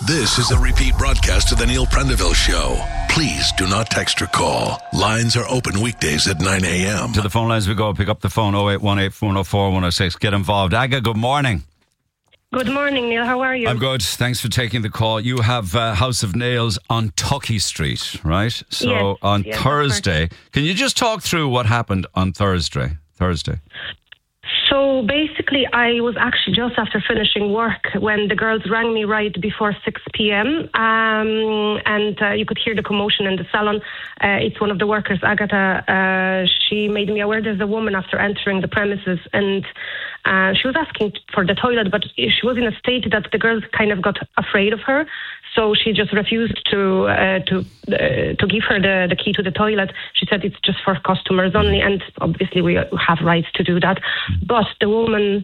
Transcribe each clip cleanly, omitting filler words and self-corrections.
This is a repeat broadcast of the Neil Prendeville Show. Please do not text or call. Lines are open weekdays at 9 a.m. To the phone lines we go. Pick up the phone, 0818 404 106. Get involved. Aga, good morning. Good morning, Neil. How are you? I'm good. Thanks for taking the call. You have House of Nails on Tuckey Street, right? So on Thursday, can you just talk through what happened on Thursday? So basically, I was actually just after finishing work when the girls rang me right before 6 p.m. And you could hear the commotion in the salon. It's one of the workers, Agatha. She made me aware there's a woman after entering the premises, and she was asking for the toilet, but she was in a state that the girls kind of got afraid of her. So she just refused to give her the key to the toilet. She said it's just for customers only, and obviously we have rights to do that. But the woman,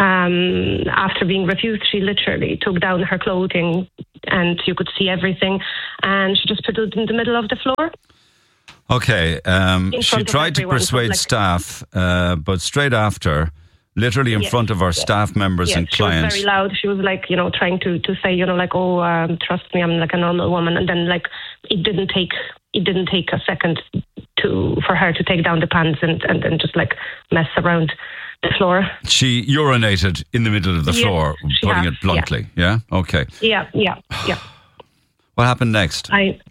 after being refused, she literally took down her clothing, and you could see everything, and she just put it in the middle of the floor. Okay, she tried to persuade staff, but straight after, literally in front of our staff members and clients. She was very loud. She was like, trying to say, trust me, I'm like a normal woman. And then it didn't take a second for her to take down the pants and then just like mess around the floor. She urinated in the middle of the floor, putting it bluntly. Yeah? Okay. Yeah. What happened next?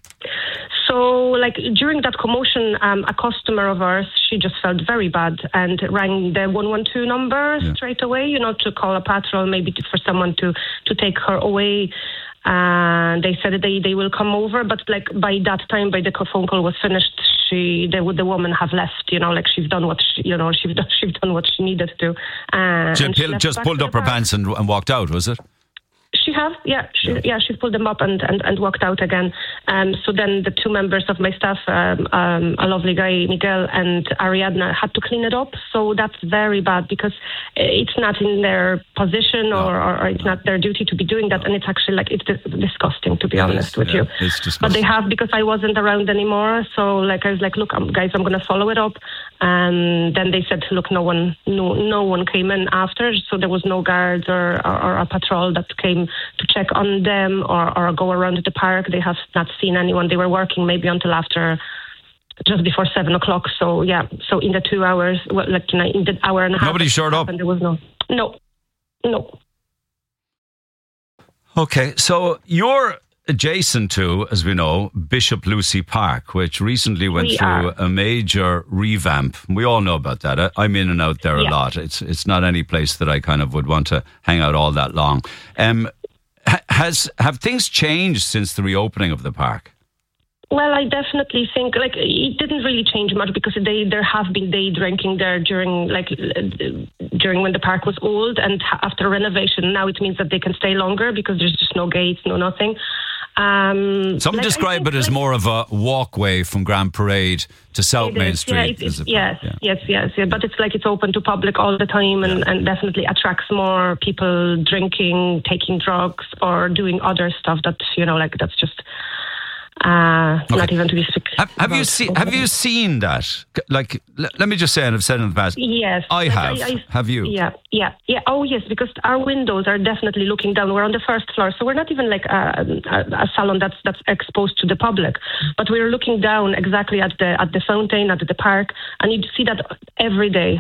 So, during that commotion, a customer of ours, she just felt very bad and rang the 112 number straight away, to call a patrol, maybe for someone to take her away. They said that they will come over, but by that time, by the phone call was finished, the woman have left. She's done what she's done what she needed to. She just pulled up her pants and walked out, was it? She has, she pulled them up and walked out again. So then the two members of my staff, a lovely guy, Miguel, and Ariadna, had to clean it up. So that's very bad because it's not in their position or it's not their duty to be doing that. And it's actually it's disgusting, to be honest with you. It's disgusting. But they have, because I wasn't around anymore. So I was like, look, guys, I'm going to follow it up. And then they said, look, no one came in after. So there was no guards or a patrol that came to check on them or go around the park. They have not seen anyone. They were working maybe until after, just before 7 o'clock. So so in the 2 hours, in the hour and a half, nobody showed up. There was no. Okay, so you're adjacent to, as we know, Bishop Lucy Park, which recently went through a major revamp. We all know about that. I'm in and out there a lot. It's not any place that I kind of would want to hang out all that long. Have things changed since the reopening of the park? Well, I definitely think it didn't really change much because there have been day drinking there during when the park was old, and after renovation now it means that they can stay longer because there's just no gates, no nothing. Some describe it as more of a walkway from Grand Parade to South Main Street. Yes. But it's open to public all the time and definitely attracts more people drinking, taking drugs, or doing other stuff that that's just not even to be speaking. Have you seen that? Let me just say, and I've said in the past. Yes, I have. Have you? Yeah. Oh, yes, because our windows are definitely looking down. We're on the first floor, so we're not even a salon that's exposed to the public, but we're looking down exactly at the fountain, at the park, and you see that every day.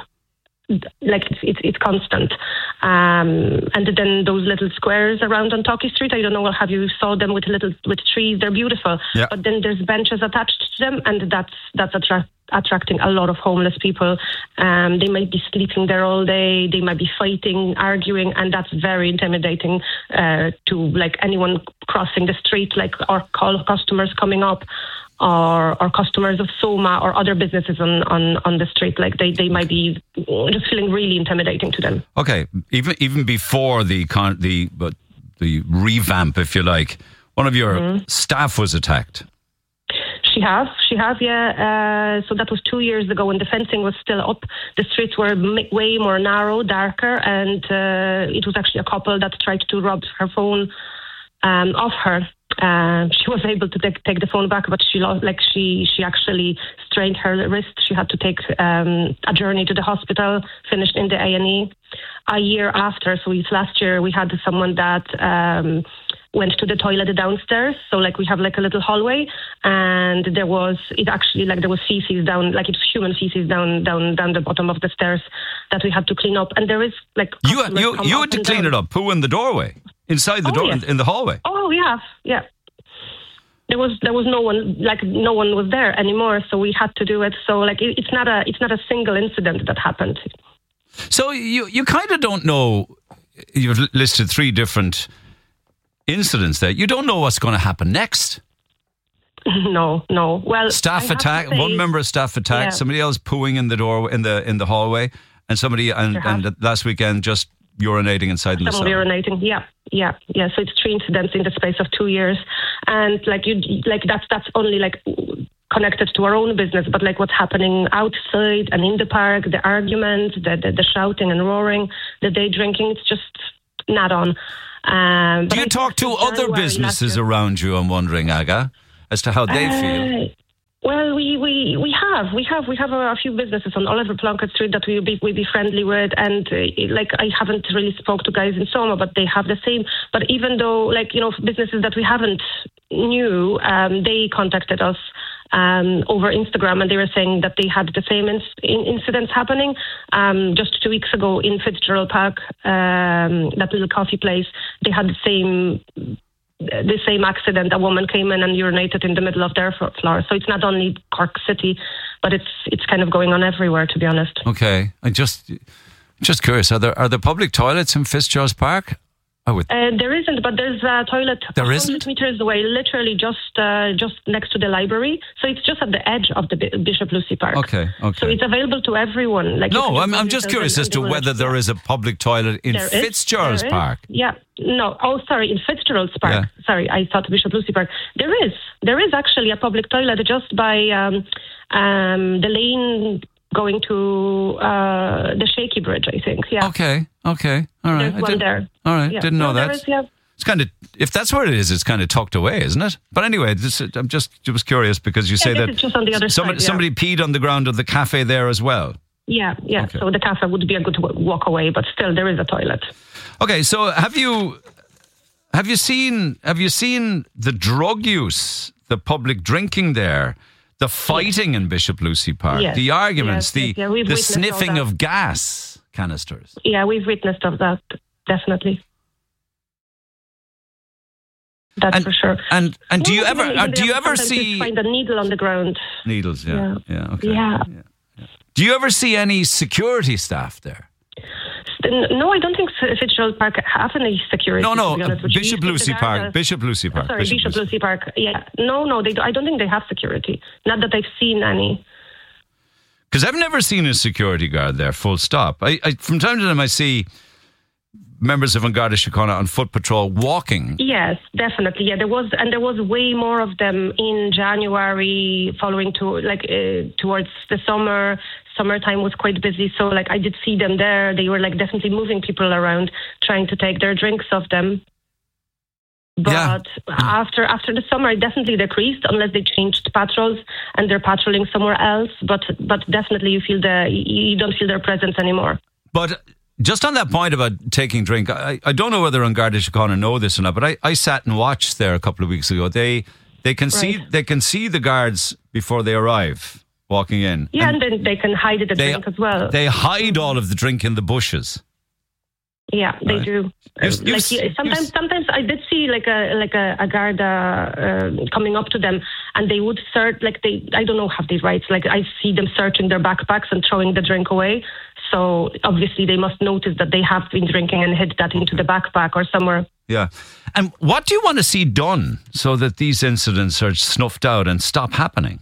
It's constant, and then those little squares around on Tuckey Street. I don't know. Have you saw them with trees? They're beautiful. Yeah. But then there's benches attached to them, and that's attracting a lot of homeless people. They might be sleeping there all day. They might be fighting, arguing, and that's very intimidating to anyone crossing the street, or call customers coming up. Or customers of Soma or other businesses on the street, they might be just feeling really intimidating to them. Okay, even before the revamp, if you like, one of your staff was attacked. She has, yeah. So that was 2 years ago when the fencing was still up. The streets were way more narrow, darker, and it was actually a couple that tried to rob her phone off her. She was able to take the phone back, but she lost. She actually strained her wrist. She had to take a journey to the hospital. Finished in the A&E. A year after, so it's last year, we had someone that went to the toilet downstairs. So like we have like a little hallway, and there was feces down, like it's human feces down the bottom of the stairs that we had to clean up. And there is like you had to clean it up, poo in the doorway, inside the door, yes. in the hallway. Oh yeah. There was no one, like no one was there anymore, so we had to do it. So like it's not a single incident that happened. So you kind of don't know. You've listed 3 different incidents there. You don't know what's going to happen next. No. Well, staff attack. One member of staff attack. Yeah. Somebody else pooing in the door in the hallway, and somebody and last weekend just urinating inside the cellar. Urinating. Yeah. So it's 3 incidents in the space of 2 years, and that's only like connected to our own business, but like what's happening outside and in the park, the arguments, the shouting and roaring, the day drinking, it's just not on. Do you talk to other businesses around you, I'm wondering, Aga, as to how they feel? Well, we have a few businesses on Oliver Plunkett Street that we be friendly with, and I haven't really spoke to guys in Soma, but they have the same. But even though businesses that we haven't knew, they contacted us over Instagram, and they were saying that they had the same incidents happening. Just 2 weeks ago in Fitzgerald Park, that little coffee place, they had the same accident. A woman came in and urinated in the middle of their floor. So it's not only Cork City, but it's kind of going on everywhere, to be honest. Okay, I'm just curious. Are there public toilets in Fitzgerald Park? There isn't, but there's a toilet 100 meters away, literally just next to the library. So it's just at the edge of the Bishop Lucy Park. Okay. So it's available to everyone. No, I'm just curious as to whether there is a public toilet in Fitzgerald Park. Yeah. No. Oh, sorry. In Fitzgerald Park. Yeah. Sorry, I thought Bishop Lucy Park. There is actually a public toilet just by the lane going to the Shaky Bridge, I think. Yeah. Okay. All right. There's one there. All right. Yeah. Didn't know that. It's kind of, if that's where it is, it's kind of tucked away, isn't it? But anyway, I'm just curious because you say that it's just on the other side, somebody peed on the ground of the cafe there as well. Yeah. Okay. So the cafe would be a good walk away, but still there is a toilet. Okay. So have you seen the drug use, the public drinking there? The fighting in Bishop Lucy Park, the arguments, the sniffing of gas canisters. Yeah, we've witnessed of that, definitely. That's for sure. And do you ever see find a needle on the ground? Needles, yeah. Okay. Yeah. Do you ever see any security staff there? No, I don't think Fitzgerald Park have any security. No, Bishop Lucy Park. Bishop Lucy Park. Sorry, Bishop Lucy Park. Yeah. No, I don't think they have security. Not that I've seen any. Because I've never seen a security guard there, full stop. I from time to time I see members of An Garda Síochána on foot patrol walking. Yes, definitely. Yeah, there was way more of them in January, following towards the summer. Summertime was quite busy, so I did see them there. They were definitely moving people around, trying to take their drinks off them. But after the summer, it definitely decreased, unless they changed patrols and they're patrolling somewhere else. But definitely you don't feel their presence anymore. But just on that point about taking drink, I don't know whether An Garda Síochána know this or not, but I sat and watched there a couple of weeks ago. They can see the guards before they arrive walking in. Yeah, and then they can hide the drink as well. They hide all of the drink in the bushes. Yeah, they do. Sometimes I did see a Garda coming up to them, and they would search. I don't know how they rights. I see them searching their backpacks and throwing the drink away. So obviously they must notice that they have been drinking and hid that into the backpack or somewhere. Yeah. And what do you want to see done so that these incidents are snuffed out and stop happening?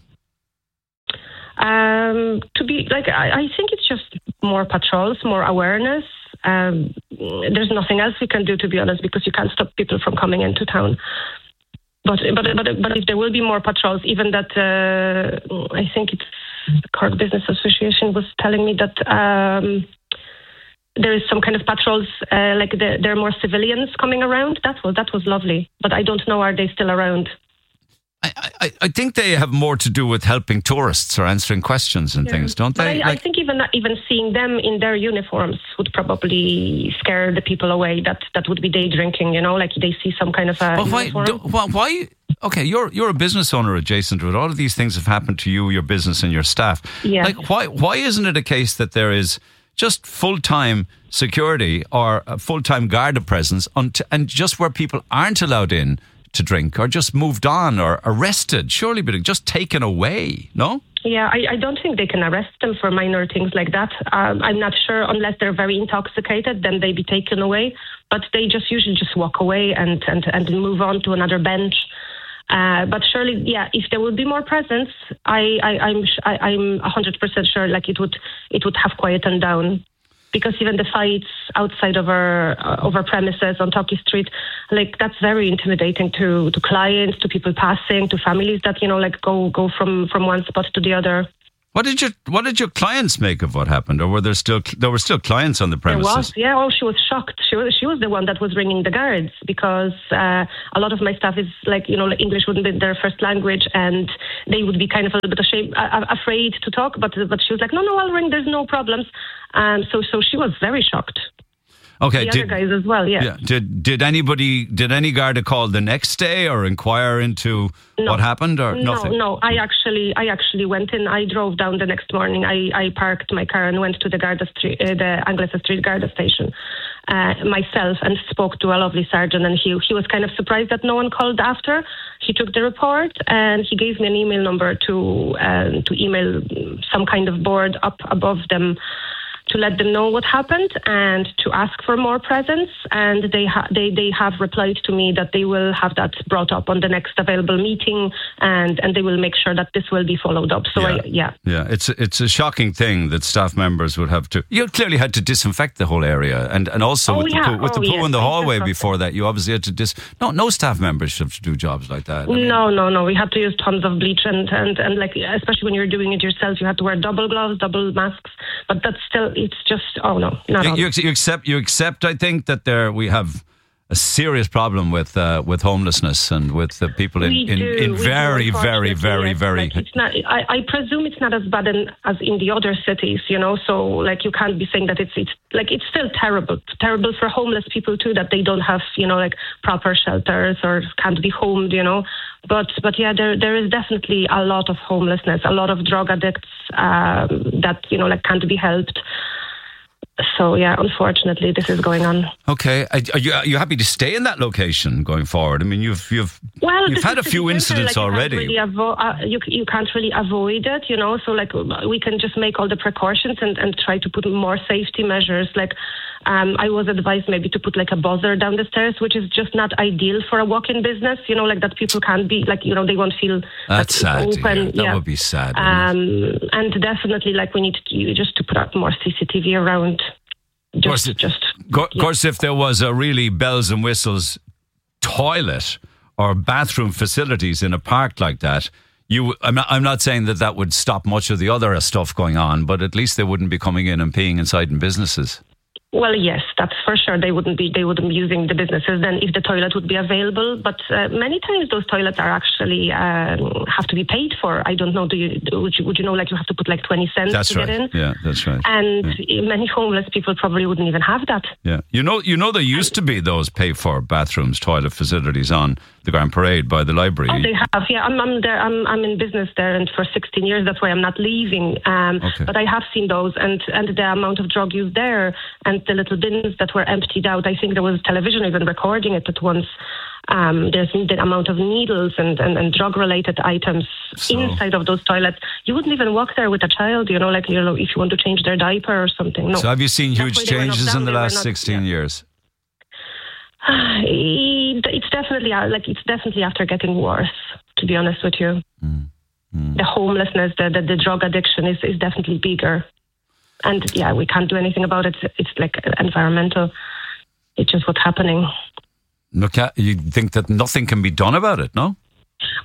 I think it's just more patrols, more awareness. There's nothing else we can do, to be honest, because you can't stop people from coming into town. But if there will be more patrols, even that, I think it's the Cork Business Association was telling me that there is some kind of patrols, there are more civilians coming around. That was lovely, but I don't know, are they still around? I think they have more to do with helping tourists or answering questions and things, don't they? But I think even seeing them in their uniforms would probably scare the people away that would be day drinking, like they see some kind of a uniform. Why? Okay, you're a business owner adjacent to it. All of these things have happened to you, your business and your staff. Yeah. Like, why isn't it a case that there is just full-time security or a full-time Garda presence and just where people aren't allowed in to drink or just moved on or arrested, surely, but just taken away, no? Yeah, I don't think they can arrest them for minor things like that. I'm not sure, unless they're very intoxicated, then they be taken away. But they usually just walk away and move on to another bench. But surely, yeah, if there would be more presence, I'm 100% sure like it would have quietened down. Because even the fights outside of our premises on Toki Street, like that's very intimidating to clients, to people passing, to families that go from one spot to the other. What did your clients make of what happened, or were there still clients on the premises? There was, yeah. Oh, she was shocked. She was the one that was ringing the guards because a lot of my staff is English wouldn't be their first language, and they would be kind of a little bit afraid to talk. But she was like, no, I'll ring. There's no problems. So she was very shocked. Okay, the other guys as well, yeah. Did any Garda call the next day or inquire into what happened or nothing? No. I actually went in. I drove down the next morning. I parked my car and went to the Anglesey Street Garda station myself and spoke to a lovely sergeant. And he was kind of surprised that no one called after. He took the report and he gave me an email number to email some kind of board up above them, to let them know what happened and to ask for more presence. And they have replied to me that they will have that brought up on the next available meeting, and they will make sure that this will be followed up. So yeah, it's a shocking thing that staff members would have to. You clearly had to disinfect the whole area, and also with the poo in the hallway before that, you obviously had to no staff members should have to do jobs like that. No. We had to use tons of bleach and like, especially when you're doing it yourself, you have to wear double gloves, double masks. But that's still. It's just, you accept, I think, that we have a serious problem with homelessness and with the people in very, very, very, very. Like it's not. I presume it's not as bad as in the other cities, So like you can't be saying that it's still terrible for homeless people too, that they don't have like proper shelters or can't be homed, But yeah, there is definitely a lot of homelessness, a lot of drug addicts that can't be helped. So yeah, unfortunately, this is going on. Okay, are you happy to stay in that location going forward? I mean, you've had a few incidents already. You can't really avoid it, So like we can just make all the precautions and try to put more safety measures. Like I was advised maybe to put like a buzzer down the stairs, which is just not ideal for a walk-in business. Like that people can't be they won't feel. That's sad. Open. That would be sad. And definitely, like we need to put up more CCTV around. Of course, if there was a really bells and whistles toilet or bathroom facilities in a park like that, I'm not saying that would stop much of the other stuff going on, but at least they wouldn't be coming in and peeing inside in businesses. Well, yes, that's for sure. They wouldn't be using the businesses then if the toilet would be available. But many times those toilets are actually have to be paid for. I don't know. Would you know? Like you have to put like 20 cents to get in. Yeah, that's right. And many homeless people probably wouldn't even have that. Yeah, you know, there used to be those pay-for bathrooms, toilet facilities on the Grand Parade by the library. Oh, they have. Yeah, I'm there. I'm in business there, and for 16 years, that's why I'm not leaving. Okay. But I have seen those, and the amount of drug use there, and the little bins that were emptied out. I think there was television even recording it at once. There's the amount of needles and drug-related items inside of those toilets. You wouldn't even walk there with a child, if you want to change their diaper or something. No. So have you seen huge changes in the last 16 years? It's definitely after getting worse, to be honest with you. The homelessness, the drug addiction is definitely bigger. And yeah, we can't do anything about it. It's like environmental. It's just what's happening. Look, you think that nothing can be done about it, no? Well, no.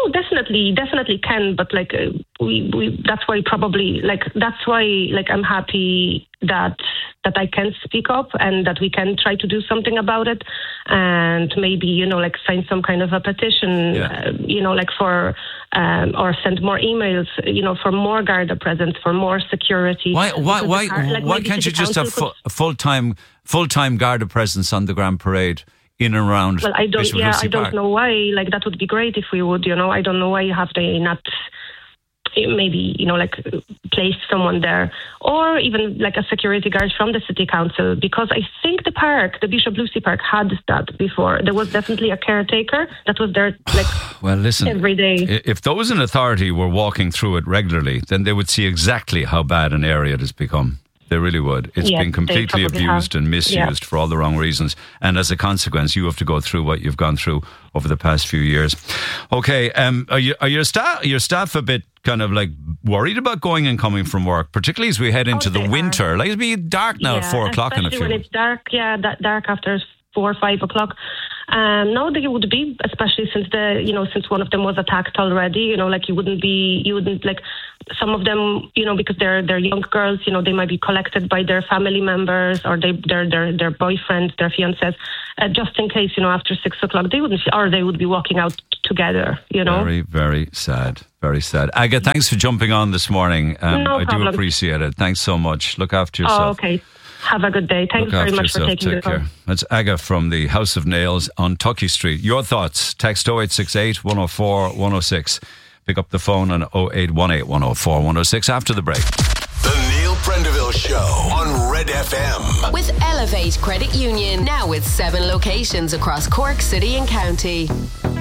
Oh, definitely can, but like we that's why I'm happy that I can speak up and that we can try to do something about it, and maybe like sign some kind of a petition, for or send more emails, for more Garda presence, for more security. Why can't you just have full-time Garda presence on the Grand Parade? In and around. Well, I don't know why. Like, that would be great if we would. I don't know why have they not maybe place someone there, or even like a security guard from the city council, because I think the Bishop Lucy Park had that before. There was definitely a caretaker that was there well, listen, every day. If those in authority were walking through it regularly, then they would see exactly how bad an area it has become. They really would. It's been completely abused and misused for all the wrong reasons. And as a consequence, you have to go through what you've gone through over the past few years. Okay, are your staff a bit kind of like worried about going and coming from work, particularly as we head into the winter? Like, it'll be dark now at 4 o'clock in a few. When it's dark, dark after 4 or 5 o'clock. No, they would be, especially since since one of them was attacked already. You wouldn't like some of them, because they're young girls. They might be collected by their family members or their boyfriends, their fiancés, just in case. After 6 o'clock, they would be walking out together. Very, very sad. Very sad. Aga, thanks for jumping on this morning. I do appreciate it. Thanks so much. Look after yourself. Oh, okay. Have a good day. Thanks very much for taking the call. That's Aga from the House of Nails on Tuckey Street. Your thoughts? Text 0868 104 106. Pick up the phone on 0818 104 106 after the break. The Neil Prendeville Show on Red FM. With Elevate Credit Union. Now with 7 locations across Cork City and County.